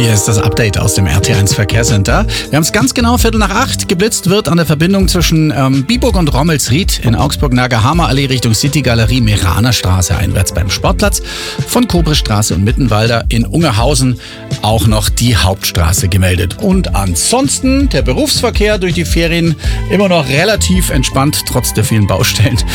Hier ist das Update aus dem RT1 Verkehrscenter. Wir haben es ganz genau 7:45. Geblitzt wird an der Verbindung zwischen Biburg und Rommelsried in Augsburg-Nagerhammer-Allee Richtung City-Galerie Meraner Straße einwärts beim Sportplatz. Von Kobristraße und Mittenwalder in Ungerhausen auch noch die Hauptstraße gemeldet. Und ansonsten der Berufsverkehr durch die Ferien immer noch relativ entspannt, trotz der vielen Baustellen.